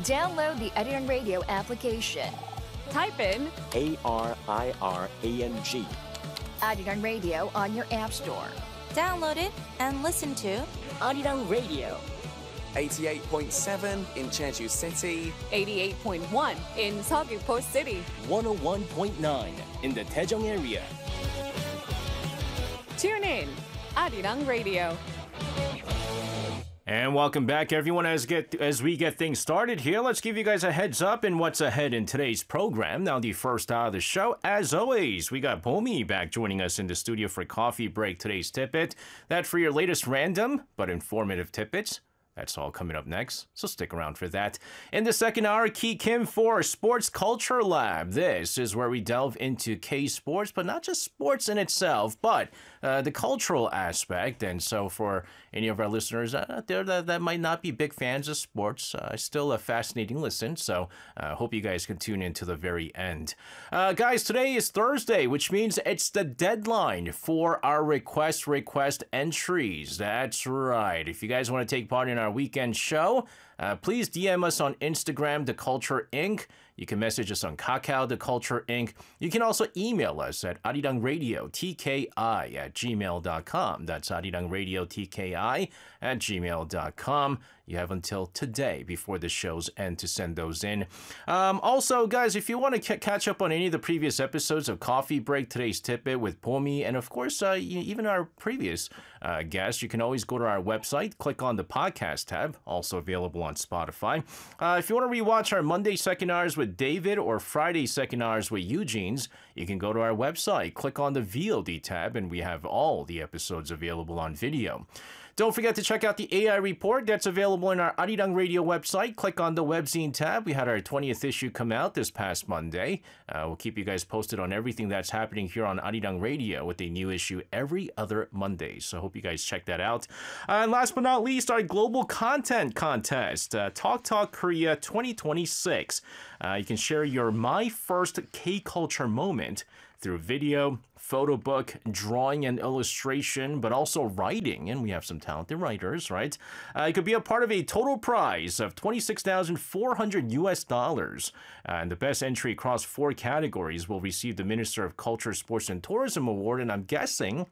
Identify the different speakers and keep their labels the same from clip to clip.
Speaker 1: Download the Arirang Radio application.
Speaker 2: Type in
Speaker 3: ARIRANG.
Speaker 1: Arirang Radio on your app store.
Speaker 4: Download it and listen to
Speaker 3: Arirang Radio.
Speaker 5: 88.7 in Jeju City,
Speaker 2: 88.1 in Seogwipo City,
Speaker 3: 101.9 in the Daejeong area.
Speaker 2: Tune in, Arirang Radio.
Speaker 6: And welcome back, everyone. As we get things started here, let's give you guys a heads up in what's ahead in today's program. Now, the first hour of the show, as always, we got Bomi back joining us in the studio for Coffee Break. Today's tidbit, that for your latest random but informative tidbits. That's all coming up next, so stick around for that. In the second hour, Ki Kim for Sports Culture Lab. This is where we delve into K-sports, but not just sports in itself, but the cultural aspect. And so for any of our listeners out there that might not be big fans of sports, still a fascinating listen. So I hope you guys can tune in to the very end. Guys, today is Thursday, which means it's the deadline for our request entries. That's right. If you guys want to take part in our weekend show, please DM us on Instagram, The Culture Inc. You can message us on Kakao, The Culture Inc. You can also email us at arirangradiotki@gmail.com. That's arirangradiotki@gmail.com. You have until today before the show's end to send those in. Also, guys, if you want to catch up on any of the previous episodes of Coffee Break, today's tidbit with Pomi, and of course, even our previous guests, you can always go to our website, click on the podcast tab, also available on Spotify. If you want to rewatch our Monday second hours with David or Friday second hours with Eugene's, you can go to our website, click on the VOD tab, and we have all the episodes available on video. Don't forget to check out the AI report that's available in our Arirang Radio website. Click on the webzine tab. We had our 20th issue come out this past Monday. We'll keep you guys posted on everything that's happening here on Arirang Radio with a new issue every other Monday. So I hope you guys check that out. And last but not least, our global content contest, Talk Korea 2026. You can share your My First K-Culture moment through video, photo book, drawing and illustration, but also writing. And we have some talented writers, right? It could be a part of a total prize of $26,400 US. And the best entry across 4 categories will receive the Minister of Culture, Sports and Tourism Award. And I'm guessing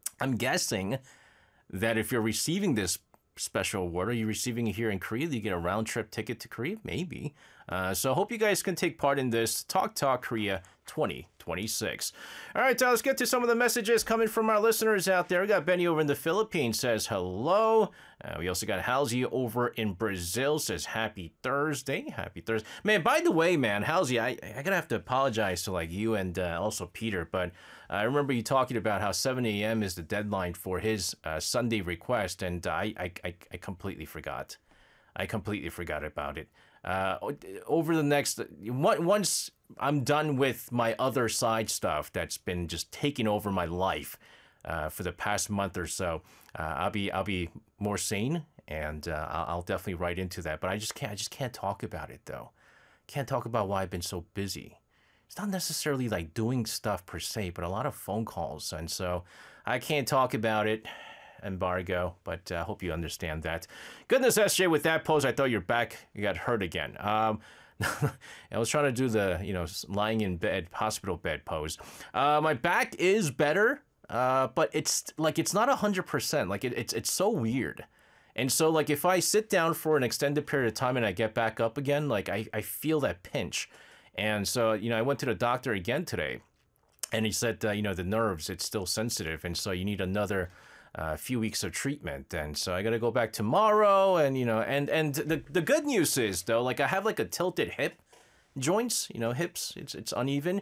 Speaker 6: that if you're receiving this special award, are you receiving it here in Korea? Do you get a round trip ticket to Korea? Maybe. So I hope you guys can take part in this Talk Korea 2026. All right, let's get to some of the messages coming from our listeners out there. We got Benny over in the Philippines, says hello. We also got Halsey over in Brazil, says happy Thursday. Happy Thursday. Man, by the way, man, Halsey, I gotta have to apologize to like you and also Peter, but I remember you talking about how 7 a.m. is the deadline for his Sunday request, and I completely forgot. I completely forgot about it. Over the next, once I'm done with my other side stuff that's been just taking over my life for the past month or so, I'll be more sane, and I'll definitely write into that. But I just can't talk about it though. Can't talk about why I've been so busy. It's not necessarily like doing stuff per se, but a lot of phone calls, and so I can't talk about it. Embargo, but I hope you understand that. Goodness, SJ, with that pose, I thought your back got hurt again. I was trying to do the, lying in bed, hospital bed pose. My back is better, but it's not 100%. Like it's so weird. And so like if I sit down for an extended period of time and I get back up again, like I feel that pinch. And so, I went to the doctor again today, and he said, the nerves, it's still sensitive. And so you need another few weeks of treatment, and so I gotta go back tomorrow. And and the good news is though, like I have like a tilted hip joints, hips. It's uneven.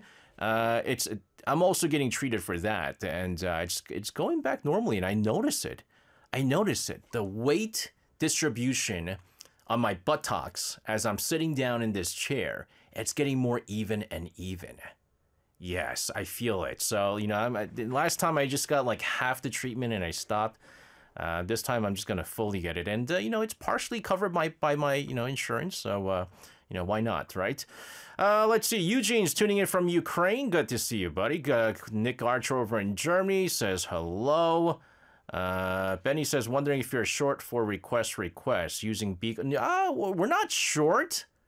Speaker 6: I'm also getting treated for that, and it's going back normally, and I notice it. The weight distribution on my buttocks as I'm sitting down in this chair, it's getting more even and even. Yes, I feel it. So, last time I just got like half the treatment and I stopped. This time I'm just going to fully get it. And, it's partially covered by my, insurance. So, why not, right? Let's see. Eugene's tuning in from Ukraine. Good to see you, buddy. Nick Archer over in Germany says hello. Benny says, wondering if you're short for request using Beacon. We're not short.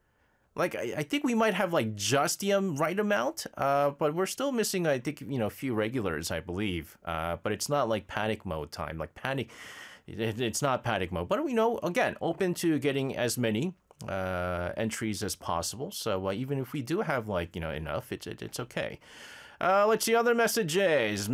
Speaker 6: like I think we might have like just the right amount, but we're still missing, I think, a few regulars, I believe. But it's not like panic mode time. Like panic, it's not panic mode. But again, open to getting as many entries as possible. So even if we do have like enough, it's okay. Let's see other messages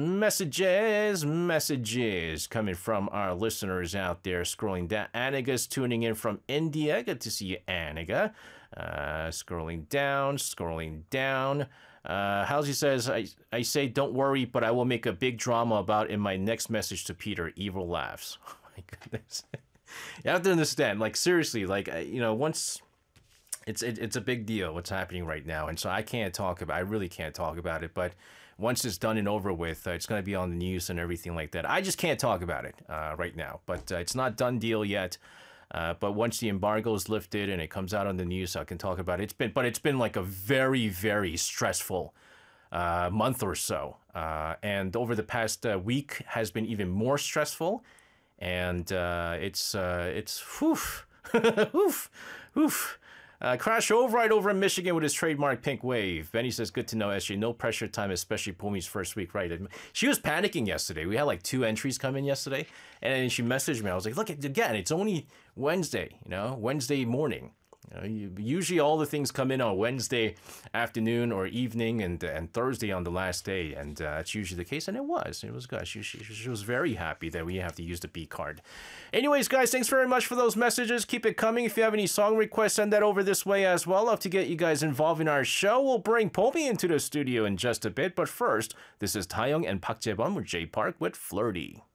Speaker 6: coming from our listeners out there. Scrolling down, Aniga's tuning in from India. Good to see you, Aniga. Scrolling down. Halsey says, I say don't worry, but I will make a big drama about in my next message to Peter. Evil laughs. Oh my goodness. You have to understand, like seriously, like once it's a big deal what's happening right now, and so I really can't talk about it. But once it's done and over with, it's going to be on the news and everything like that. I just can't talk about it right now. But it's not done deal yet. But once the embargo is lifted and it comes out on the news, I can talk about it. It's been like a very, very stressful month or so, and over the past week has been even more stressful. And it's woof, woof, woof. Crash right over in Michigan with his trademark pink wave. Benny says, good to know, SJ. No pressure time, especially Pomi's first week, right? She was panicking yesterday. We had like 2 entries come in yesterday. And she messaged me. I was like, look, again, it's only Wednesday, Wednesday morning. Usually all the things come in on Wednesday afternoon or evening and Thursday on the last day. And that's usually the case. And it was good. She was very happy that we have to use the B card. Anyways, guys, thanks very much for those messages. Keep it coming. If you have any song requests, send that over this way as well. Love to get you guys involved in our show. We'll bring Pomi into the studio in just a bit. But first, this is Taeyong and Park Jae-bum with J Park with Flirty.